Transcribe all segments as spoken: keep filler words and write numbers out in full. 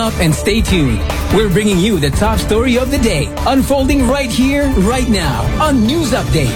And stay tuned. We're bringing you the top story of the day, unfolding right here, right now, on News Update.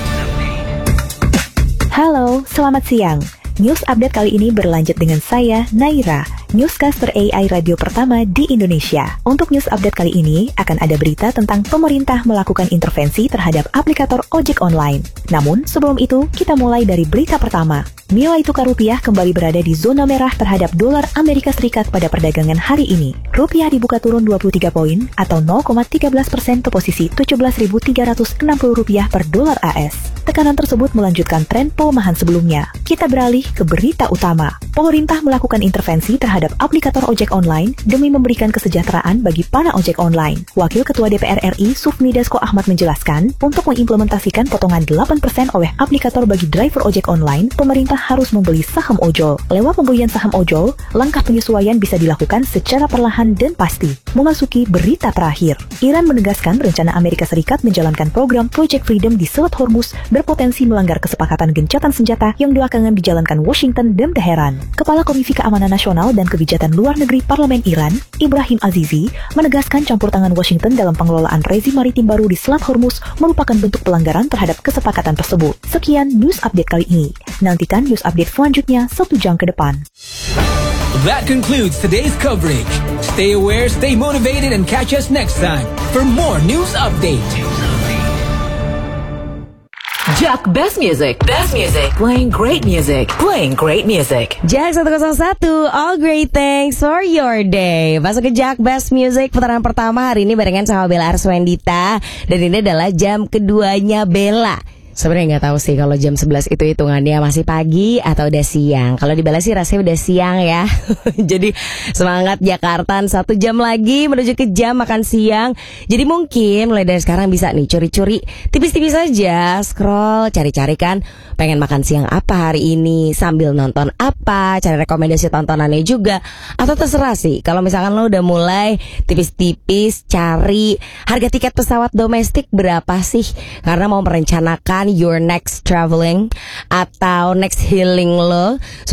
Halo, selamat siang. News Update kali ini berlanjut dengan saya, Naira, newscaster A I radio pertama di Indonesia. Untuk News Update kali ini akan ada berita tentang pemerintah melakukan intervensi terhadap aplikator ojek online. Namun, sebelum itu, kita mulai dari berita pertama. Nilai tukar rupiah kembali berada di zona merah terhadap dolar Amerika Serikat pada perdagangan hari ini. Rupiah dibuka turun dua puluh tiga poin atau nol koma satu tiga persen ke posisi tujuh belas ribu tiga ratus enam puluh rupiah per dolar A S. Tekanan tersebut melanjutkan tren pelemahan sebelumnya. Kita beralih ke berita utama. Pemerintah melakukan intervensi terhadap aplikator ojek online demi memberikan kesejahteraan bagi para ojek online. Wakil Ketua D P R R I Sufmi Dasko Ahmad menjelaskan, untuk mengimplementasikan potongan delapan persen oleh aplikator bagi driver ojek online, pemerintah harus membeli saham ojol. Lewat pembelian saham ojol, langkah penyesuaian bisa dilakukan secara perlahan dan pasti. Memasuki berita terakhir, Iran menegaskan rencana Amerika Serikat menjalankan program Project Freedom di Selat Hormuz berpotensi melanggar kesepakatan gencatan senjata yang belakangan dijalankan Washington dan Teheran. Kepala Komisi Keamanan Nasional dan Kebijakan Luar Negeri Parlemen Iran, Ibrahim Azizi, menegaskan campur tangan Washington dalam pengelolaan rezim maritim baru di Selat Hormuz merupakan bentuk pelanggaran terhadap kesepakatan tersebut. Sekian News Update kali ini. Nantikan News Update selanjutnya satu jam ke depan. That concludes today's coverage. Stay aware, stay motivated, and catch us next time for more News Update. Jack Best Music, Best Music, playing great music, playing great music. Jack seratus satu, all great things for your day. Masuk ke Jack Best Music putaran pertama hari ini barengan sama Bella Arswendita. Dan ini adalah jam keduanya Bella. Sebenarnya nggak tahu sih kalau jam sebelas itu hitungannya masih pagi atau udah siang. Kalau di Bella sih rasanya udah siang ya. Jadi semangat Jakarta, satu jam lagi menuju ke jam makan siang. Jadi mungkin mulai dari sekarang bisa nih curi-curi tipis-tipis aja, scroll, cari-cari kan pengen makan siang apa hari ini, sambil nonton apa, cari rekomendasi tontonannya juga. Atau terserah sih, kalau misalkan lo udah mulai tipis-tipis cari harga tiket pesawat domestik berapa sih, karena mau merencanakan your next traveling atau next healing lo.